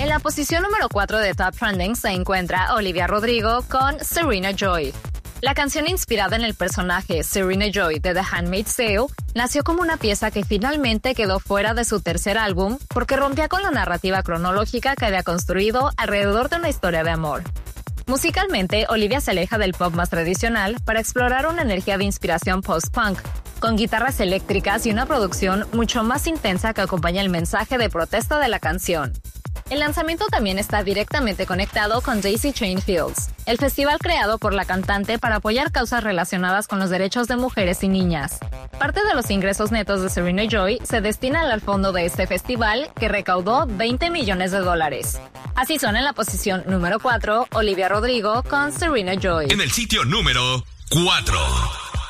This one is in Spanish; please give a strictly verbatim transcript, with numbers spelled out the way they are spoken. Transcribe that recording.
En la posición número cuatro de Top Trending se encuentra Olivia Rodrigo con Serena Joy. La canción inspirada en el personaje Serena Joy de The Handmaid's Tale nació como una pieza que finalmente quedó fuera de su tercer álbum porque rompía con la narrativa cronológica que había construido alrededor de una historia de amor. Musicalmente, Olivia se aleja del pop más tradicional para explorar una energía de inspiración post-punk, con guitarras eléctricas y una producción mucho más intensa que acompaña el mensaje de protesta de la canción. El lanzamiento también está directamente conectado con Daisy Chain Fields, el festival creado por la cantante para apoyar causas relacionadas con los derechos de mujeres y niñas. Parte de los ingresos netos de Serena Joy se destinan al fondo de este festival, que recaudó veinte millones de dólares. Así son en la posición número cuatro, Olivia Rodrigo con Serena Joy. En el sitio número cuatro.